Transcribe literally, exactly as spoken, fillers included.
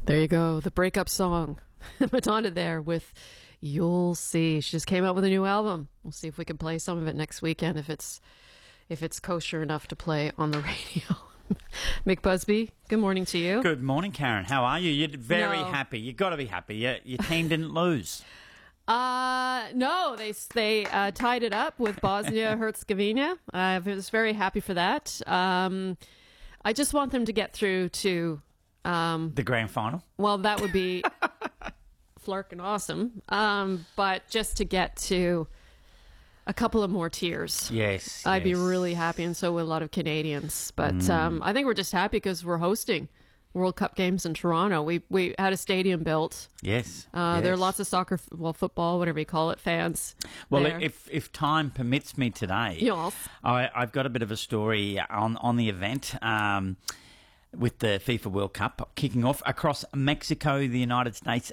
There you go. The breakup song. Madonna there with You'll See. She just came out with a new album. We'll see if we can play some of it next weekend if it's if it's kosher enough to play on the radio. Mick Busby, good morning to you. Good morning, Karen. How are you? You're very No. happy. You've got to be happy. Your, your team didn't lose. Uh, no, they they uh, tied it up with Bosnia Herzegovina. I was very happy for that. Um, I just want them to get through to um, The grand final. well, that would be flirk and awesome. Um, but just to get to a couple of more tiers. Yes. I'd be yes. really happy, and so would a lot of Canadians. But um, I think we're just happy because we're hosting World Cup games in Toronto. We we had a stadium built. Yes. Uh, yes. There are lots of soccer, well, football, whatever you call it, fans. Well, there. if if time permits me today, Yes. I, I've got a bit of a story on on the event. Um, with the FIFA World Cup kicking off across Mexico, the United States